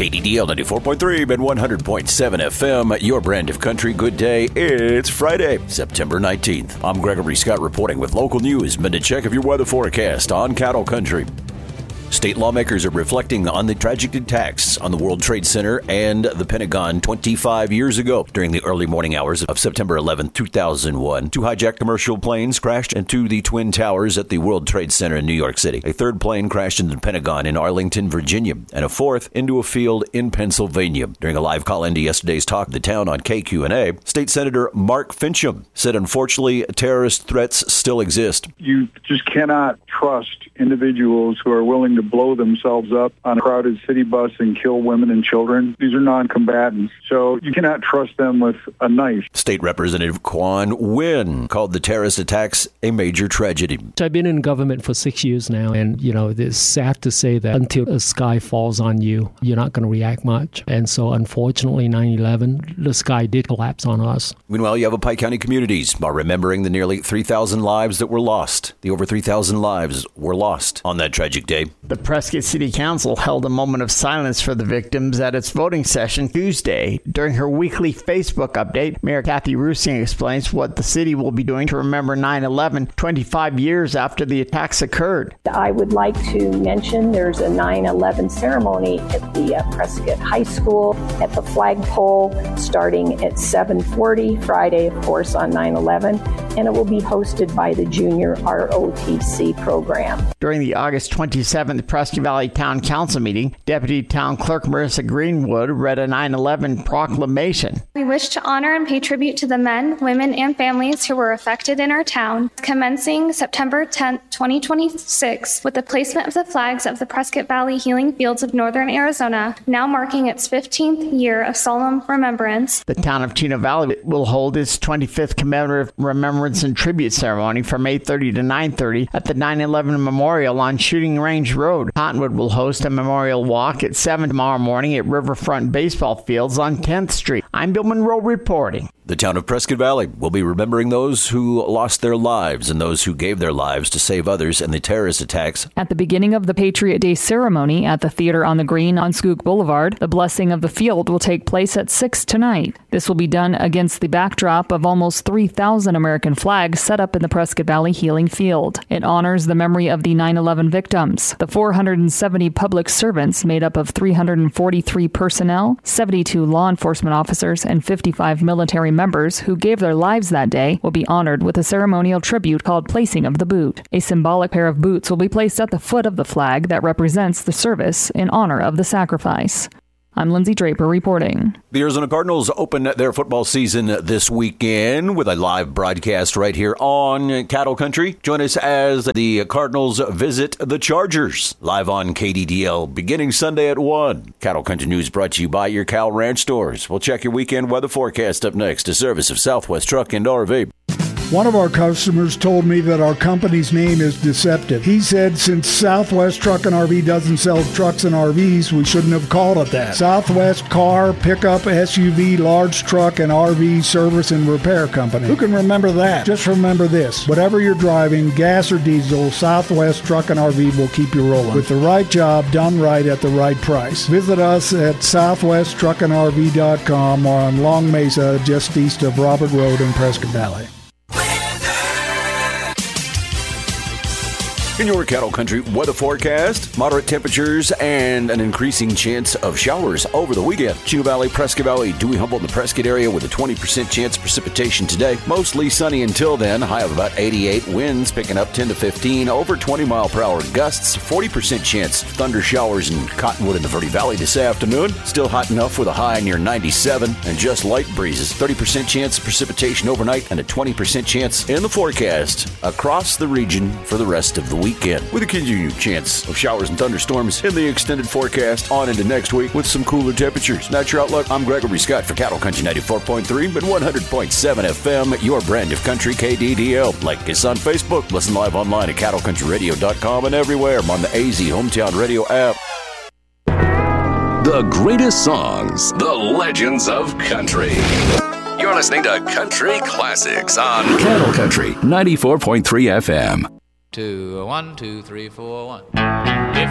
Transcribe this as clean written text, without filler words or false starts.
KDDL 94.3 and 100.7 FM, your brand of country. Good day. It's Friday, September 19th. I'm Gregory Scott reporting with local news. Minute check of your weather forecast on Cattle Country. State lawmakers are reflecting on the tragic attacks on the World Trade Center and the Pentagon 25 years ago. During the early morning hours of September 11, 2001, two hijacked commercial planes crashed into the Twin Towers at the World Trade Center in New York City. A third plane crashed into the Pentagon in Arlington, Virginia, and a fourth into a field in Pennsylvania. During a live call into yesterday's Talk of the Town on KQNA, State Senator Mark Finchem said, unfortunately, terrorist threats still exist. You just cannot trust individuals who are willing to blow themselves up on a crowded city bus and kill women and children. These are non-combatants, so you cannot trust them with a knife. State Representative Quan Nguyen called the terrorist attacks a major tragedy. I've been in government for 6 years now, and, it's sad to say that until the sky falls on you, you're not going to react much. And so, unfortunately, 9/11, the sky did collapse on us. Meanwhile, Yavapai County communities are remembering the nearly 3,000 lives that were lost. The over 3,000 lives were lost on that tragic day. The Prescott City Council held a moment of silence for the victims at its voting session Tuesday. During her weekly Facebook update, Mayor Kathy Rusing explains what the city will be doing to remember 9/11 25 years after the attacks occurred. I would like to mention there's a 9/11 ceremony at the Prescott High School at the flagpole starting at 7:40 Friday, of course, on 9/11, and it will be hosted by the Junior ROTC program. During the August 27th Prescott Valley Town Council meeting, Deputy Town Clerk Marissa Greenwood read a 9/11 proclamation. We wish to honor and pay tribute to the men, women, and families who were affected in our town, commencing September 10th, 2026, with the placement of the flags of the Prescott Valley Healing Fields of Northern Arizona, now marking its 15th year of solemn remembrance. The town of Chino Valley will hold its 25th commemorative remembrance and tribute ceremony from 8:30 to 9:30 at the 9/11 Memorial on Shooting Range Road. Cottonwood will host a memorial walk at 7 tomorrow morning at Riverfront Baseball Fields on 10th Street. I'm Bill Monroe reporting. The town of Prescott Valley will be remembering those who lost their lives and those who gave their lives to save others in the terrorist attacks. At the beginning of the Patriot Day ceremony at the Theater on the Green on Skook Boulevard, the blessing of the field will take place at 6 tonight. This will be done against the backdrop of almost 3,000 American flags set up in the Prescott Valley Healing Field. It honors the memory of the 9/11 victims, the 470 public servants made up of 343 personnel, 72 law enforcement officers, and 55 military members who gave their lives that day will be honored with a ceremonial tribute called Placing of the Boot. A symbolic pair of boots will be placed at the foot of the flag that represents the service in honor of the sacrifice. I'm Lindsay Draper reporting. The Arizona Cardinals open their football season this weekend with a live broadcast right here on Cattle Country. Join us as the Cardinals visit the Chargers, live on KDDL beginning Sunday at 1. Cattle Country News brought to you by your Cal Ranch stores. We'll check your weekend weather forecast up next, a service of Southwest Truck and RV. One of our customers told me that our company's name is deceptive. He said since Southwest Truck and RV doesn't sell trucks and RVs, we shouldn't have called it that. Southwest Car, Pickup, SUV, Large Truck, and RV Service and Repair Company. Who can remember that? Just remember this. Whatever you're driving, gas or diesel, Southwest Truck and RV will keep you rolling. With the right job done right at the right price. Visit us at southwesttruckandrv.com or on Long Mesa, just east of Robert Road in Prescott Valley. In your Cattle Country weather forecast, moderate temperatures and an increasing chance of showers over the weekend. Chino Valley, Prescott Valley, Dewey, Humboldt, and the Prescott area with a 20% chance of precipitation today. Mostly sunny until then. High of about 88. Winds picking up 10 to 15. Over 20-mile-per-hour gusts. 40% chance of thunder showers in Cottonwood and the Verde Valley this afternoon. Still hot enough with a high near 97 and just light breezes. 30% chance of precipitation overnight and a 20% chance in the forecast across the region for the rest of the weekend, with a continued chance of showers and thunderstorms in the extended forecast on into next week with some cooler temperatures. That's your outlook. I'm Gregory Scott for Cattle Country 94.3 and 100.7 FM, your brand of country, KDDL. Like us on Facebook. Listen live online at cattlecountryradio.com and everywhere. I'm on the AZ Hometown Radio app. The greatest songs, the legends of country. You're listening to Country Classics on Cattle Country 94.3 FM. 2, 1, 2, 3, 4, 1. If